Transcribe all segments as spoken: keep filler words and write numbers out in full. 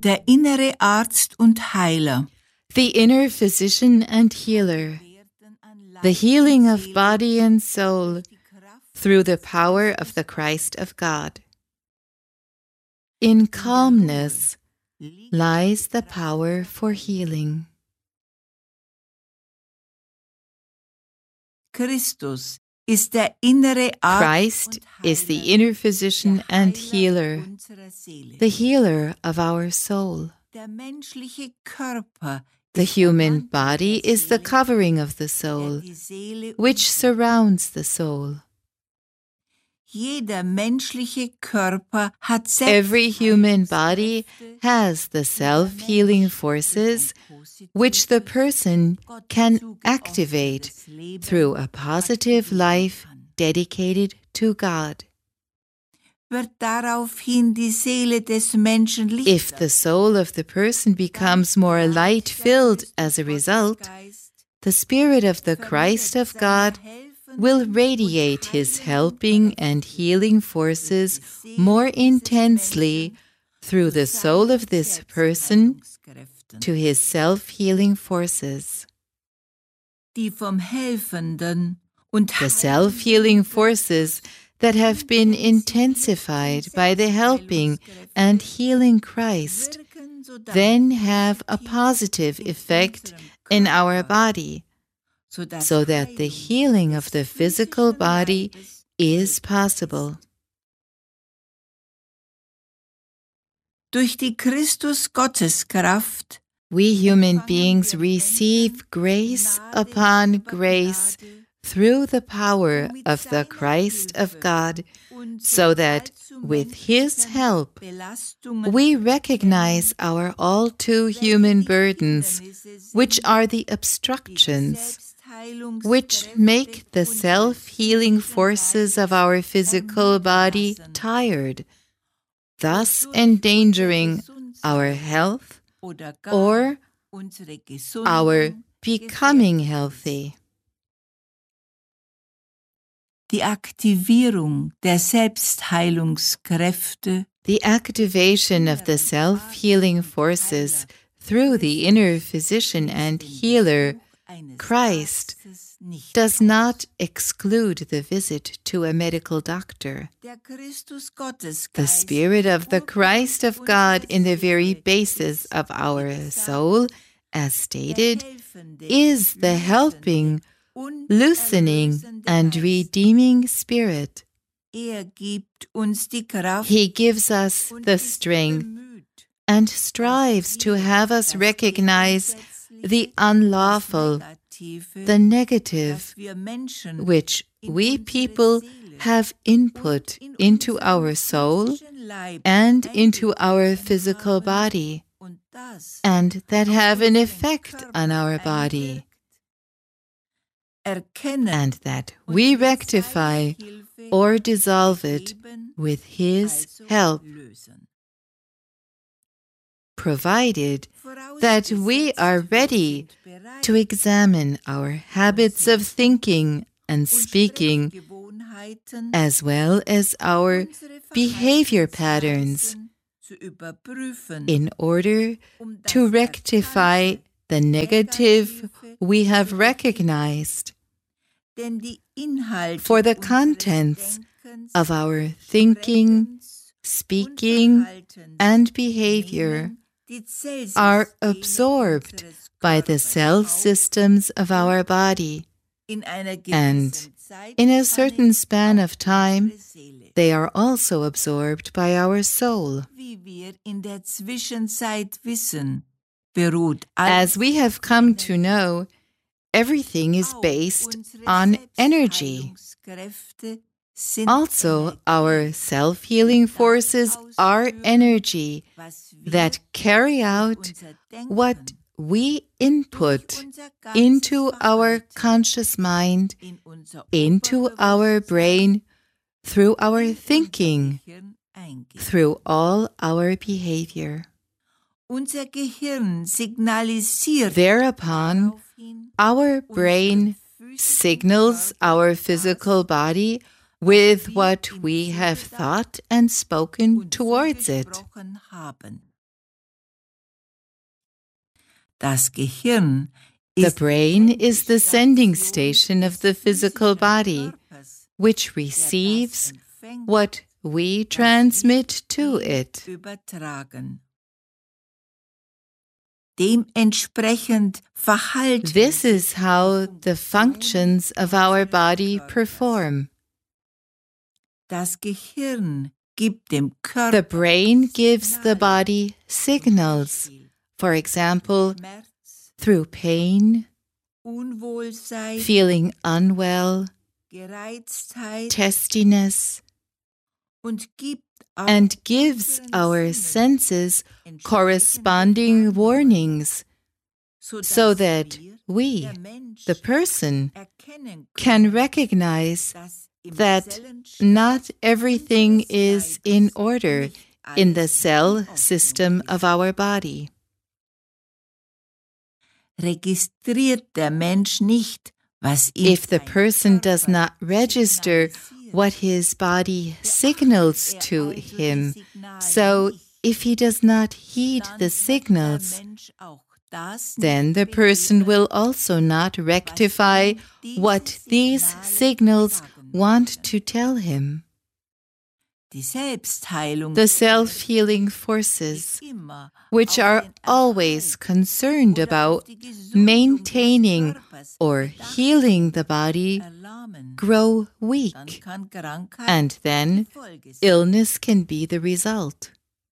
Der innere Arzt und Heiler. The inner physician and healer. The healing of body and soul through the power of the Christ of God. In calmness lies the power for healing. Christus ist der innere Arzt Christ is the inner physician and healer, the healer of our soul. Der menschliche Körper The human body is the covering of the soul, which surrounds the soul. Jeder menschliche Körper hat Every human body has the self-healing forces which the person can activate through a positive life dedicated to God. Wird daraufhin die Seele des Menschen lichter. If the soul of the person becomes more light-filled as a result, the Spirit of the Christ of God will radiate His helping and healing forces more intensely through the soul of this person to his self-healing forces. Die vom helfenden und The self-healing forces that have been intensified by the helping and healing Christ then have a positive effect in our body, so that the healing of the physical body is possible. Durch die Christus-Gotteskraft we human beings receive grace upon grace through the power of the Christ of God, so that with His help we recognize our all too human burdens, which are the obstructions which make the self-healing forces of our physical body tired, thus endangering our health or our becoming healthy. Die Aktivierung der Selbstheilungskräfte, the activation of the self-healing forces through the inner physician and healer, Christ, does not exclude the visit to a medical doctor. The Spirit of the Christ of God in the very basis of our soul, as stated, is the helping, loosening, and redeeming Spirit. Er gibt uns die Kraft, He gives us the strength and strives to have us recognize the unlawful, the negative, which we people have input into our soul and into our physical body, and that have an effect on our body, and that we rectify or dissolve it with His help, provided that we are ready to examine our habits of thinking and speaking, as well as our behavior patterns, in order to rectify the negative we have recognized. For the contents of our thinking, speaking, and behavior are absorbed by the cell systems of our body, and in a certain span of time, they are also absorbed by our soul. As we have come to know, everything is based on energy. Also, our self-healing forces are energy that carry out what we input into our conscious mind, into our brain, through our thinking, through all our behavior. Thereupon, our brain signals our physical body with what we have thought and spoken towards it. Das Gehirn The ist brain is the sending station of the physical body, which receives what we transmit to it. übertragen. Dementsprechend verhalten This is how the functions of our body perform. Das Gehirn gibt dem Körper The brain gives the body signals, for example, Schmerz, through pain, Unwohlsein, feeling unwell, Gereiztheit testiness, und gibt auch and gives our senses corresponding warnings so that we, the person, erkennen can recognize dass im that Zellenstoff not everything is in order in the cell system of our body. registriert der Mensch nicht, was ihm If the person does not register what his body signals to him, so if he does not heed the signals, then the person will also not rectify what these signals want to tell him. The self-healing forces, which are always concerned about maintaining or healing the body, grow weak, and then illness can be the result.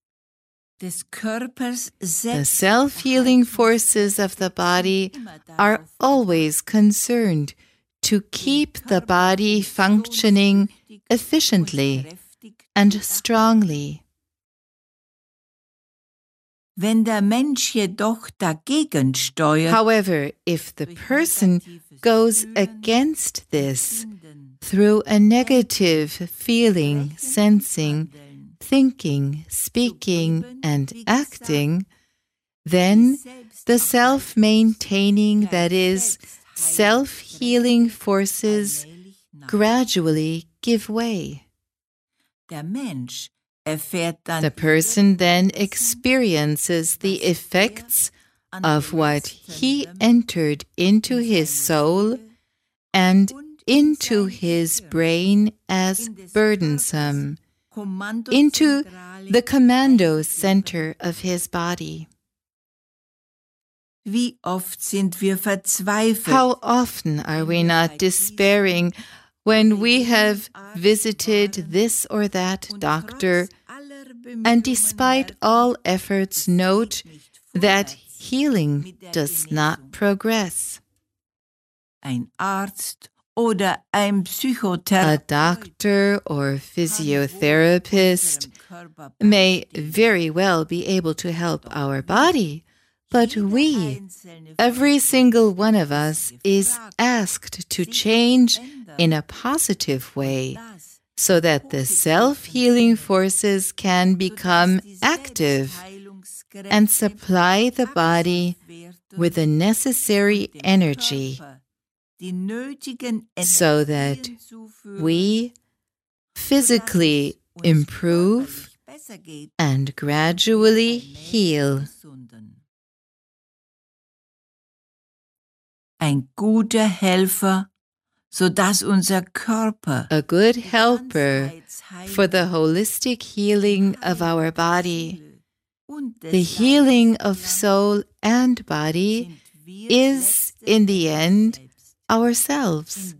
The self-healing forces of the body are always concerned to keep the body functioning efficiently and strongly. Wenn der Mensch jedoch dagegen steuert, However, if the person goes against this through a negative feeling, sensing, thinking, speaking, and acting, then the self-maintaining, that is, self-healing forces gradually give way. der Mensch erfährt dann The person then experiences the effects of what he entered into his soul and into his brain as burdensome, into the commando center of his body. Wie oft sind wir verzweifelt? How often are we not despairing when we have visited this or that doctor, and despite all efforts note that healing does not progress? Ein Arzt oder ein A Psychotherapeut doctor or physiotherapist may very well be able to help our body, but we, every single one of us, is asked to change in a positive way so that the self-healing forces can become active and supply the body with the necessary energy so that we physically improve and gradually heal. Ein guter Helfer, sodass unser Körper A good helper for the holistic healing of our body, the healing of soul and body, is, in the end, ourselves.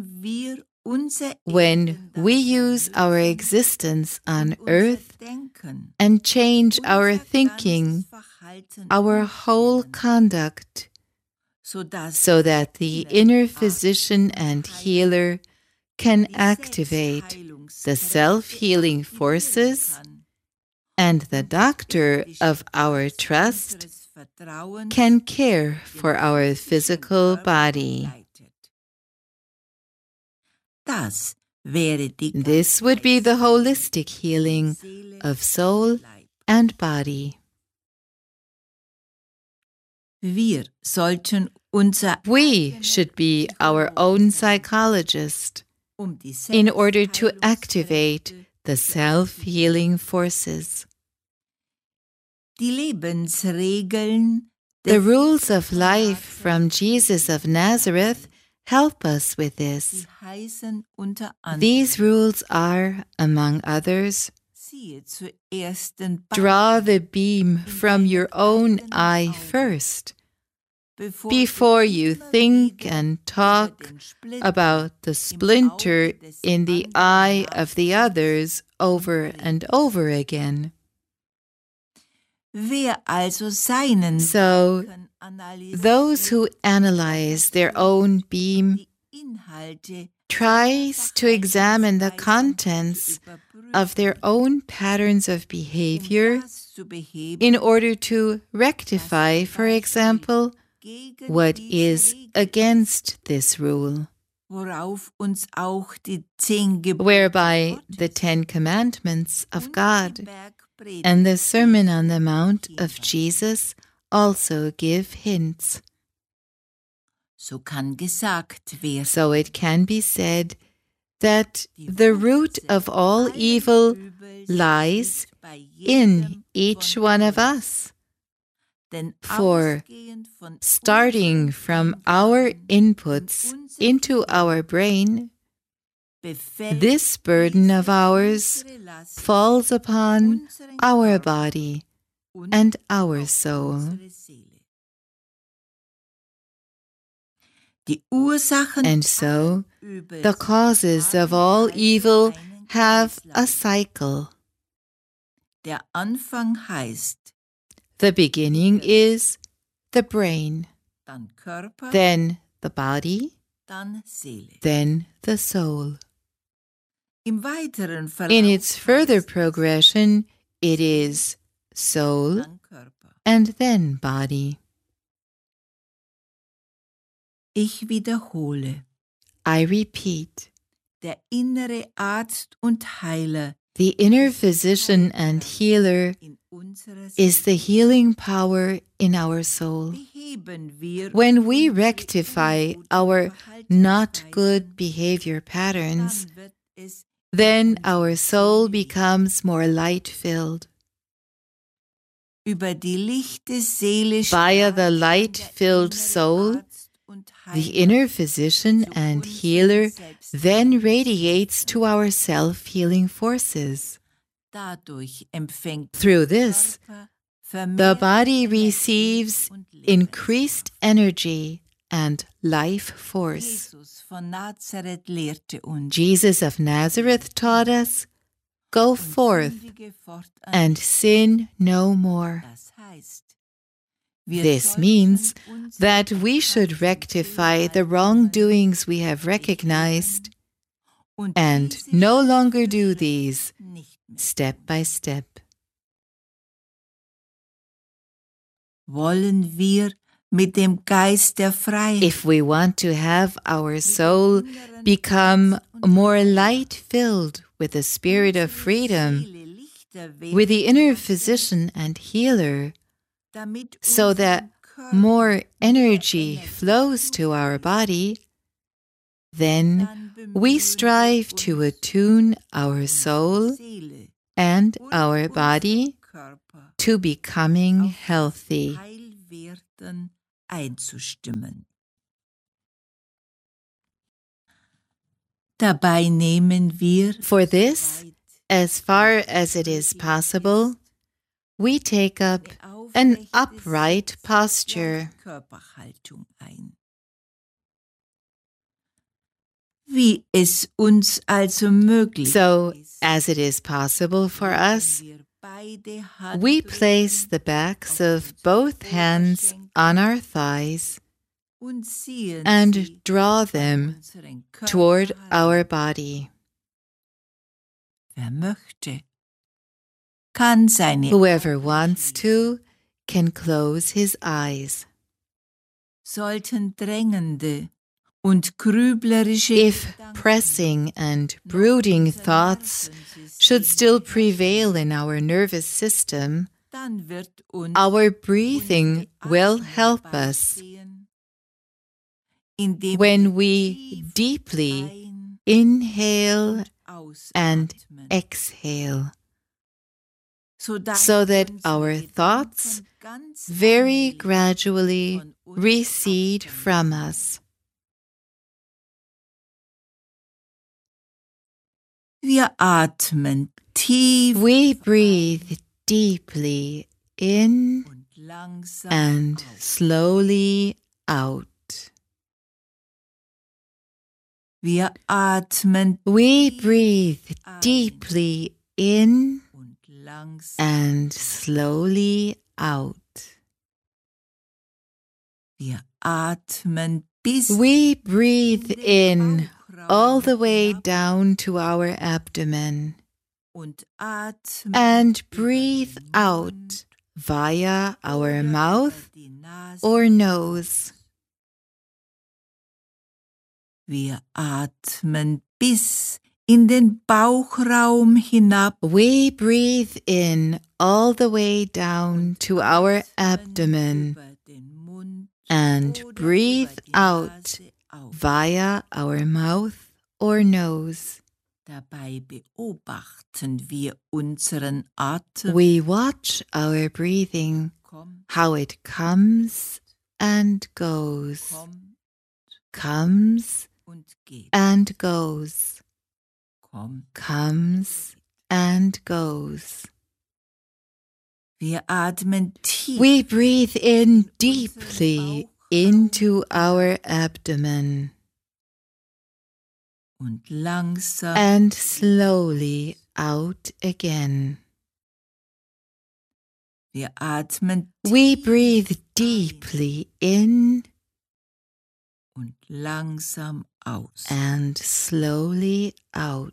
When we use our existence on earth and change our thinking, our whole conduct, so that the inner physician and healer can activate the self-healing forces, and the doctor of our trust can care for our physical body. This would be the holistic healing of soul and body. Wir sollten unser We should be our own psychologist um die in order to activate the self-healing forces. Die Lebensregeln The rules of life from Jesus of Nazareth help us with this. These rules are, among others, draw the beam from your own eye first, before you think and talk about the splinter in the eye of the others over and over again. So, those who analyze their own beam tries to examine the contents of their own patterns of behavior in order to rectify, for example, what is against this rule, whereby the Ten Commandments of God and the Sermon on the Mount of Jesus also give hints. So it can be said that the root of all evil lies in each one of us. For, starting from our inputs into our brain, this burden of ours falls upon our body and our soul. And so, the causes of all evil have a cycle. The beginning is the brain, then the body, then the soul. In its further progression, it is soul and then body. Ich wiederhole. I repeat. Der innere Arzt und Heiler. The inner physician and healer is the healing power in our soul. When we rectify our not good behavior patterns, then our soul becomes more light-filled. Via the light-filled soul, the inner physician and healer then radiates to our self-healing forces. Through this, the body receives increased energy and life force. Jesus of Nazareth taught us, "Go forth and sin no more." This means that we should rectify the wrongdoings we have recognized and no longer do these step by step. Wollen wir mit dem Geist der Freiheit, if we want to have our soul become more light-filled with the spirit of freedom, with the inner physician and healer, so that more energy flows to our body, then we strive to attune our soul and our body to becoming healthy. Dabei nehmen wir, for this, as far as it is possible, we take up an upright posture. Wie es uns also möglich so, as it is possible for us, we place the backs of both hands on our thighs and draw them toward our body. Whoever wants to can close his eyes. If pressing and brooding thoughts should still prevail in our nervous system, our breathing will help us. When we deeply inhale and exhale, so that our thoughts very gradually recede from us. Wir atmen tief We breathe deeply in und langsam and aus. slowly out. Wir atmen We breathe deeply in und langsam. and slowly out. Wir atmen bis We breathe in Bauchraum all the way hinab down to our abdomen und atmen and über breathe den out Mund via our oder mouth über die Nase. or nose. Wir atmen bis in den Bauchraum hinab We breathe in all the way down to our abdomen über den Mund and oder breathe über die out Nase auf. via our mouth or nose. Dabei beobachten wir unseren Atem, We watch our breathing, kommt, how it comes and goes, kommt comes und geht, and goes, kommt. comes and goes. Wir atmen tief We breathe in deeply into our abdomen und langsam and slowly out again. wir atmen We tief breathe deeply in und langsam aus. and slowly out.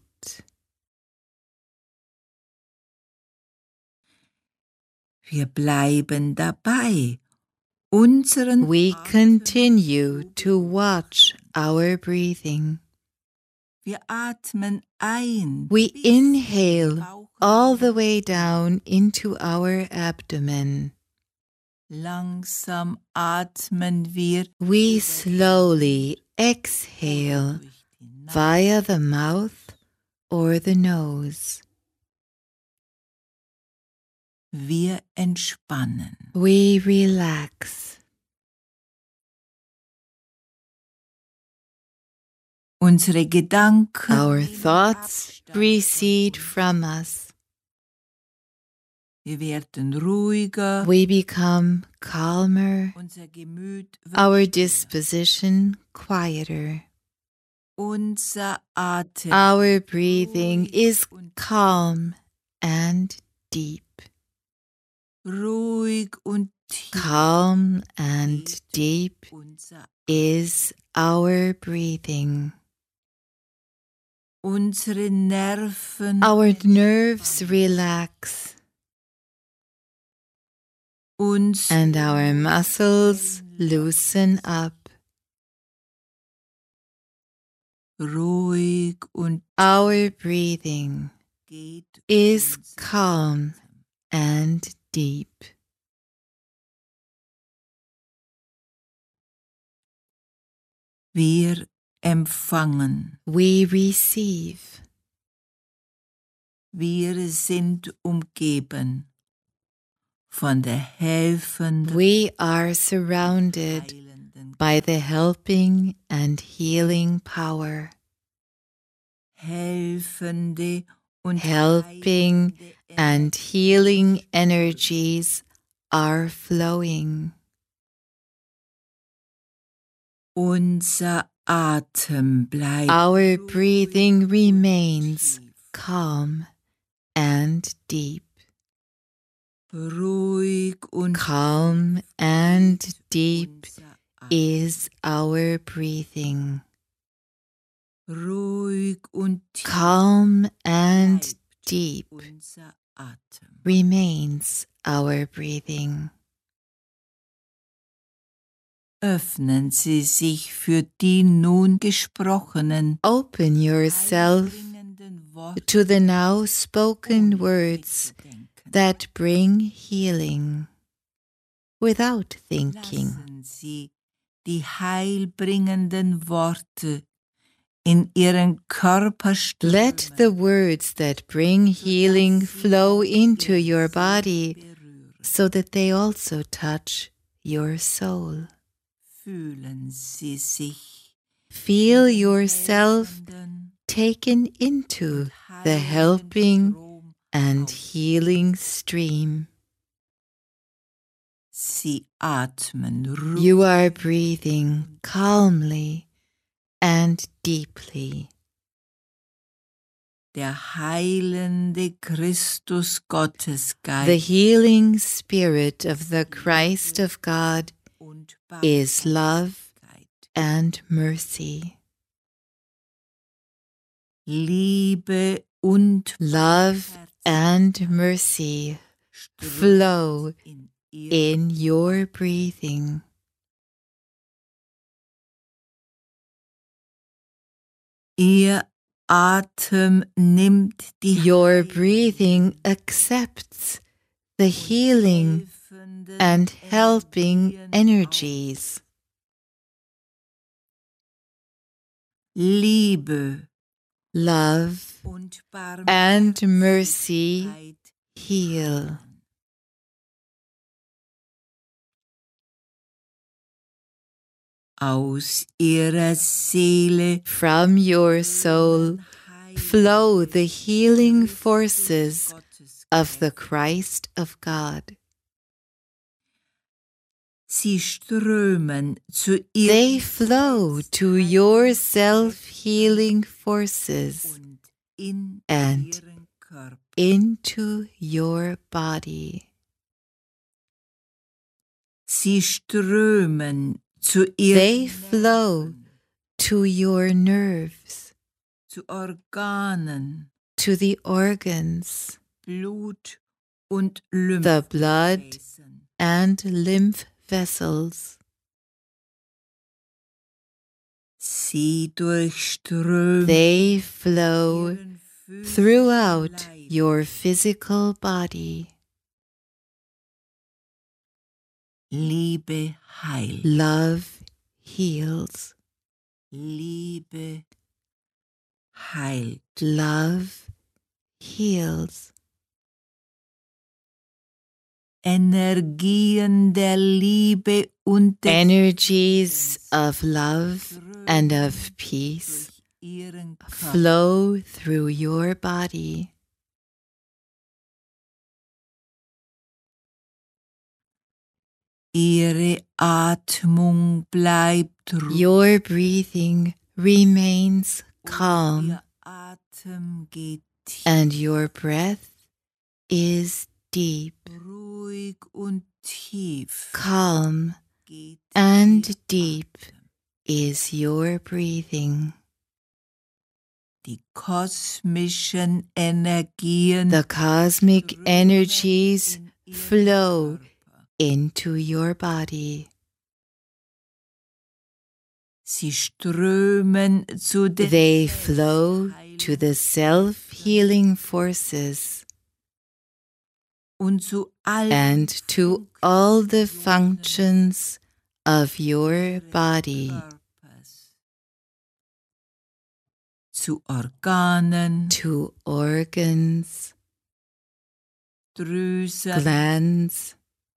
Wir bleiben dabei, unseren We Atem continue zu to watch beobachten. our breathing. Wir atmen ein, We bis in den inhale Bauchraum. all the way down into our abdomen. Langsam atmen wir We slowly exhale durch die Nase. via the mouth or the nose. Wir entspannen. We relax. Unsere Gedanken Our nehmen thoughts Abstand recede von from uns. us. Wir werden ruhiger. We become calmer, Unser Gemüt wird our stiller. disposition quieter. Unser Atem Our breathing ruhig is und calm and deep. ruhig und tief. Calm and geht deep unser is our breathing. Unsere Nerven Our nerves relax uns and our muscles loosen up. ruhig und Our breathing geht is unser calm Atem. and deep. Wir empfangen. We receive. Wir sind umgeben von der helfenden, We are surrounded heilenden, by the helping and healing power. helfende und Helping heilende and healing energies are flowing. Unser Atem bleibt Our ruhig breathing und remains tief. calm and deep. Ruhig und Calm and tief deep unser Atem. is our breathing. Ruhig und tief Calm and bleibt deep unser Atem. remains our breathing. Öffnen Sie sich für die nun gesprochenen, Open yourself heilbringenden Worte, to the now spoken ohne words mitzudenken. that bring healing without thinking. Lassen Sie die heilbringenden Worte in Ihren Körper Let strömen, the words that bring healing sodass sie flow auch into Ihre your Seele body berühren. so that they also touch your soul. Fühlen Sie sich Feel yourself helfenden taken into the helping and healing stream. Sie atmen ruhig. You are breathing calmly and deeply. Der heilende Christus Gottesgeist The healing spirit of the Christ of God und is love Barmherzigkeit, and mercy. Liebe und Love and mercy flow in ihr in your breathing. Ihr Atem nimmt die Your breathing accepts the healing helfenden and helping Energien energies. Liebe Love und and mercy Barmherzigkeit heal. aus ihrer Seele From your soul flow the healing forces of the Christ of God. Sie strömen zu They ihrem flow to your self-healing forces und in and ihren Körper. into your body. Sie strömen zu ihren They flow Nerven, to your nerves, zu Organen, to the organs, Blut und the blood Lymphgefäßen. and lymph vessels. Sie durchströmen They flow ihren physischen throughout Leib. your physical body. Liebe heilt. Love heals. Liebe heilt. Love heals. Energien der Liebe und des Energies Friedens of love and of peace durch ihren Körper. flow through your body. Ihre Atmung bleibt ruhig. Your breathing remains Und calm ihr Atem geht tief. and your breath is deep. Ruhig und tief Calm geht and ihr deep Atem. is your breathing. Die kosmischen Energien The cosmic strömen energies in ihren flow Körper. into your body. Sie strömen zu den They flow to the Selbstheilungs- self-healing forces und zu allen and to all the Funktionen functions of your ihres body, Körpers. Zu Organen, to organs, Drüsen, glands,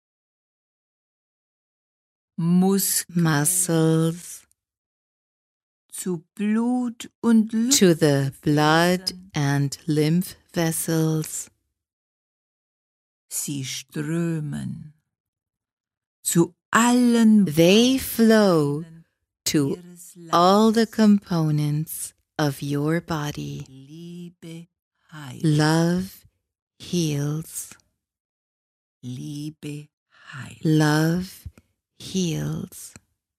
Muskeln, muscles, zu Blut und to the blood Lymphgefäßen. and lymph vessels. Sie strömen zu allen They flow Teilen to ihres all the Leibes. components of your body. Liebe heilt. Love heals. Liebe heilt. Love heals.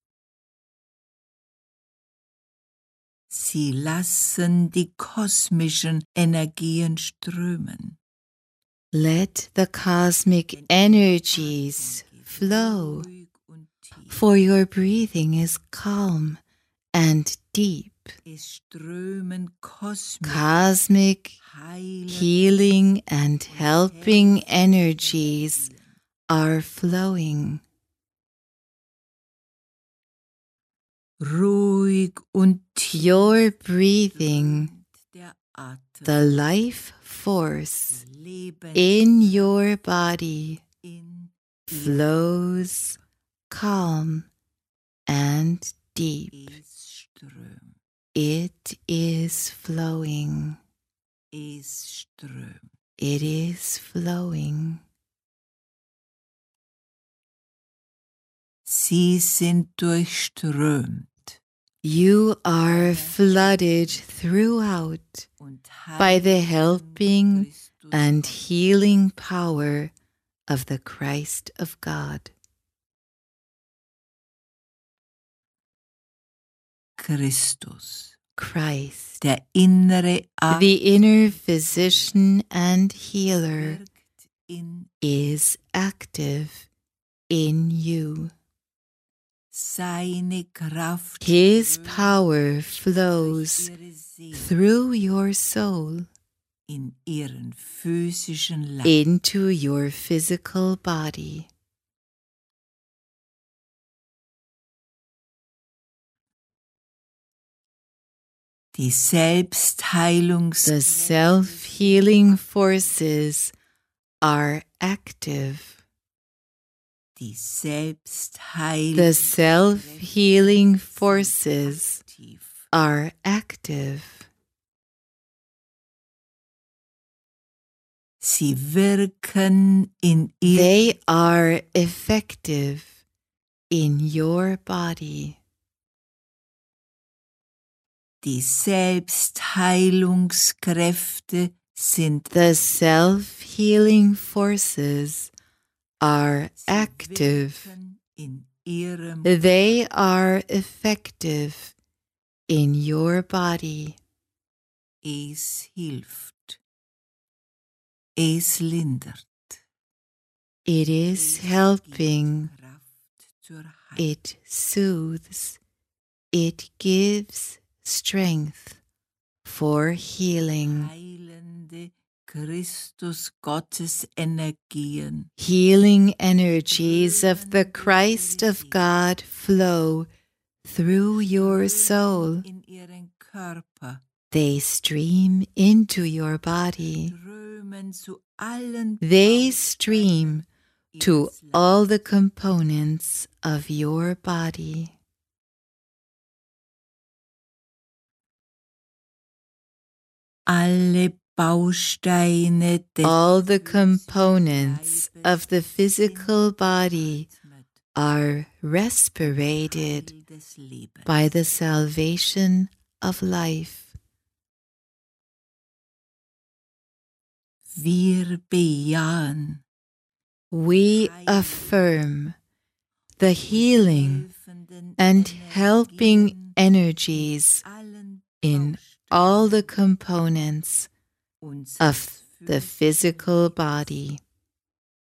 Sie lassen die kosmischen Energien strömen. Let the cosmic energies flow, Ruhig und tief. for your breathing is calm and deep. Es strömen kosmische Cosmic heilende healing and helping energies are flowing. Ruhig und tief. Your breathing, Der Atem. the life force Leben in your body, flows calm and deep. It is flowing. It is flowing. Sie sind durchströmt. You are flooded throughout by the helping and healing power of the Christ of God. Christus, Christ, der innere Arzt, the inner physician and healer, in is active in you. seine Kraft, His power flows ihre Seele through your soul in ihren physischen Leib. into your physical body. Die Selbstheilungs The self-healing forces are active. die Selbstheilung The self-healing forces aktiv. are active. Sie wirken in ihr They are effective in your body. die Selbstheilungskräfte sind The self-healing forces are active. wirken in ihrem They are effective in your body. es hilft. Es lindert. It is Es helping. gibt Kraft zur Heilung. It soothes. It gives strength for healing. Heilende Christus Gottes Energien Healing energies of the Christ of God flow through your soul. in ihren Körper They stream into your body. strömen zu allen They stream to ihres all the components of your body. alle Bausteine des All the physischen components Leibes of the physical sind body beatmet. are respirated Heil des Lebens. by the salvation of life. Wir bejahen We affirm the healing helfenden and helping Energien energies allen in Bausteinen all the components unseres of the physischen physical body.